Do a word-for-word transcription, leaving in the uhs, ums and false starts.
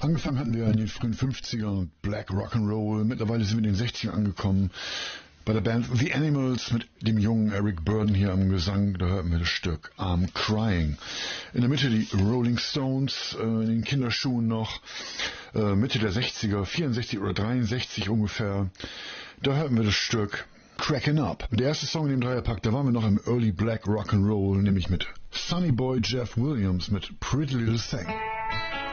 Angefangen hatten wir in den frühen fünfzigern und Black Rock'n'Roll. Mittlerweile sind wir in den sechzigern angekommen. Bei der Band The Animals mit dem jungen Eric Burdon hier am Gesang, da hörten wir das Stück I'm Crying. In der Mitte die Rolling Stones, äh, in den Kinderschuhen noch, äh, Mitte der sechziger, vierundsechzig oder dreiundsechzig ungefähr, da hörten wir das Stück Crackin' Up. Der erste Song in dem Dreierpack, da waren wir noch im Early Black Rock'n'Roll, nämlich mit Sonny Boy Jeff Williams mit Pretty Little Thing.